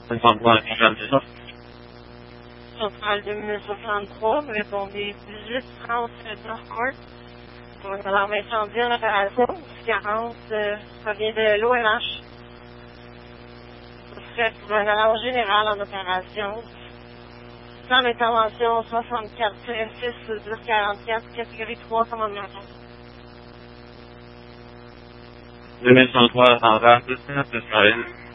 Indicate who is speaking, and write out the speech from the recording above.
Speaker 1: Centrale 2063, vous répondez 1830 Northcourt. Pour une alarme incendie en opération. 40 provient de l'ONH. Ce serait pour une alarme générale en opération. Plan d'intervention 64 6 1044, catégorie 3, commandement.
Speaker 2: 2103 en rate, c'est Caroline.